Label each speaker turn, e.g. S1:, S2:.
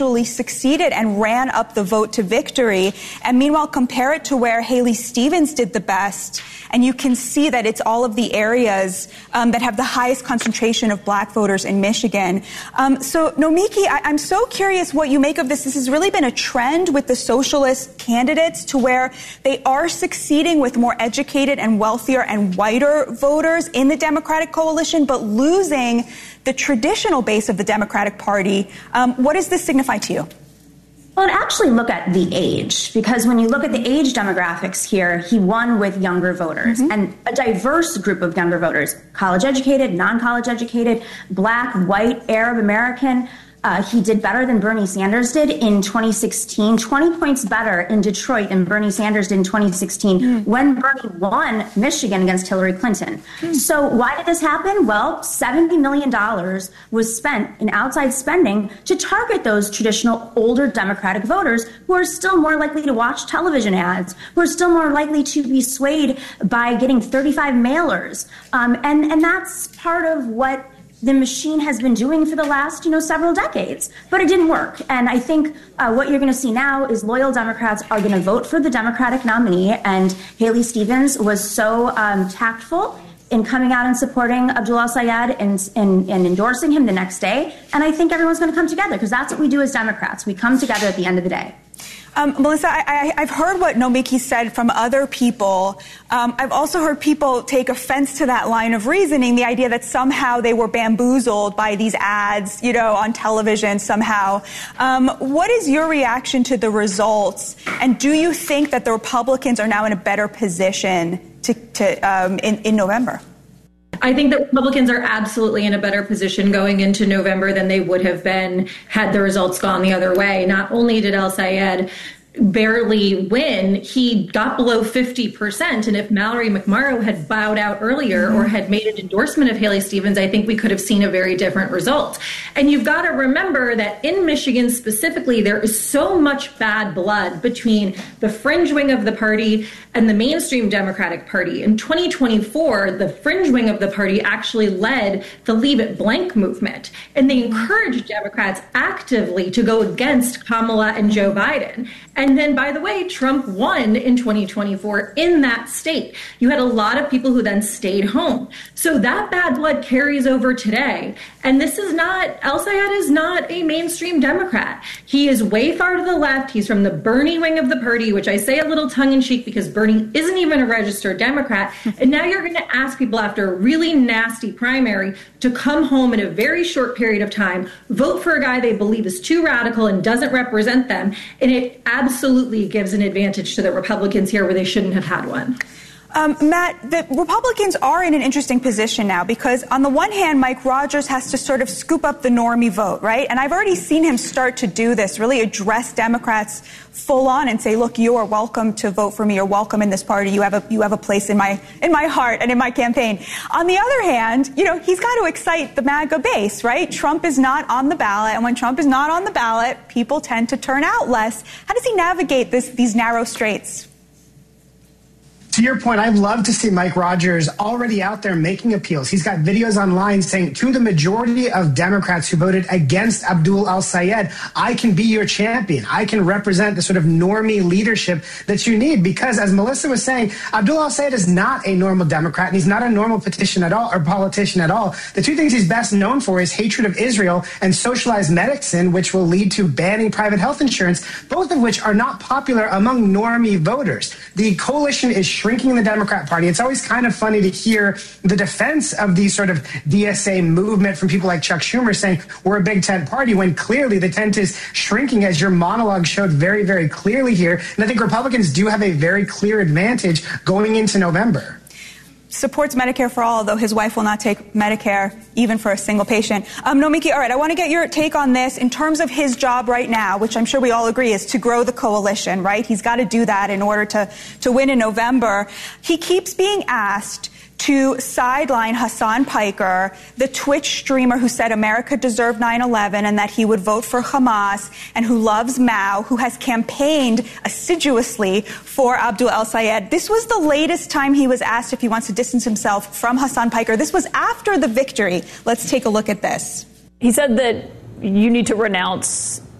S1: actually succeeded and ran up the vote to victory. And meanwhile, compare it to where Haley Stevens did the best, and you can see that it's all of the areas that have the highest concentration of black voters in Michigan. So, Nomiki, I'm so curious what you make of this. This has really been a trend with the socialist candidates to where they are succeeding with more educated and wealthier and whiter voters in the Democratic coalition, but losing the traditional base of the Democratic Party. What does this signify to you?
S2: Well, I'd actually look at the age, because when you look at the age demographics here, he won with younger voters and a diverse group of younger voters, college educated, non-college educated, black, white, Arab American. He did better than Bernie Sanders did in 2016, 20 points better in Detroit than Bernie Sanders did in 2016 when Bernie won Michigan against Hillary Clinton. So why did this happen? Well, $70 million was spent in outside spending to target those traditional older Democratic voters who are still more likely to watch television ads, who are still more likely to be swayed by getting 35 mailers. And that's part of what the machine has been doing for the last, several decades. But it didn't work. And I think what you're going to see now is loyal Democrats are going to vote for the Democratic nominee. And Haley Stevens was so tactful in coming out and supporting Abdul El-Sayed and endorsing him the next day. And I think everyone's going to come together, because that's what we do as Democrats. We come together at the end of the day.
S1: Melissa, I've heard what Nomiki said from other people. I've also heard people take offense to that line of reasoning, the idea that somehow they were bamboozled by these ads, on television somehow. What is your reaction to the results? And do you think that the Republicans are now in a better position in November?
S3: I think that Republicans are absolutely in a better position going into November than they would have been had the results gone the other way. Not only did El-Sayed barely win, he got below 50%. And if Mallory McMorrow had bowed out earlier or had made an endorsement of Haley Stevens, I think we could have seen a very different result. And you've got to remember that in Michigan specifically, there is so much bad blood between the fringe wing of the party and the mainstream Democratic Party. In 2024, the fringe wing of the party actually led the Leave It Blank movement. And they encouraged Democrats actively to go against Kamala and Joe Biden. And then, by the way, Trump won in 2024 in that state. You had a lot of people who then stayed home. So that bad blood carries over today. And this is not, El-Sayed is not a mainstream Democrat. He is way far to the left. He's from the Bernie wing of the party, which I say a little tongue-in-cheek because Bernie isn't even a registered Democrat. And now you're going to ask people after a really nasty primary to come home in a very short period of time, vote for a guy they believe is too radical and doesn't represent them. And it absolutely gives an advantage to the Republicans here where they shouldn't have had one.
S1: Matt, the Republicans are in an interesting position now because on the one hand, Mike Rogers has to sort of scoop up the normie vote, right? And I've already seen him start to do this, really address Democrats full on and say, look, you are welcome to vote for me. You're welcome in this party. You have a place in my heart and in my campaign. On the other hand, he's got to excite the MAGA base, right? Trump is not on the ballot. And when Trump is not on the ballot, people tend to turn out less. How does he navigate these narrow straits?
S4: To your point, I'd love to see Mike Rogers already out there making appeals. He's got videos online saying to the majority of Democrats who voted against Abdul El-Sayed, I can be your champion. I can represent the sort of normie leadership that you need. Because as Melissa was saying, Abdul El-Sayed is not a normal Democrat and he's not a normal politician at all. The two things he's best known for is hatred of Israel and socialized medicine, which will lead to banning private health insurance, both of which are not popular among normie voters. The coalition is shrinking the Democrat Party. It's always kind of funny to hear the defense of the sort of DSA movement from people like Chuck Schumer saying we're a big tent party when clearly the tent is shrinking, as your monologue showed very, very clearly here. And I think Republicans do have a very clear advantage going into November.
S1: Supports Medicare for all, though his wife will not take Medicare even for a single patient. Nomiki, all right, I want to get your take on this in terms of his job right now, which I'm sure we all agree is to grow the coalition, right? He's got to do that in order to win in November. He keeps being asked to sideline Hassan Piker, the Twitch streamer who said America deserved 9/11 and that he would vote for Hamas and who loves Mao, who has campaigned assiduously for Abdul El-Sayed. This was the latest time he was asked if he wants to distance himself from Hassan Piker. This was after the victory. Let's take a look at this.
S5: He said that you need to renounce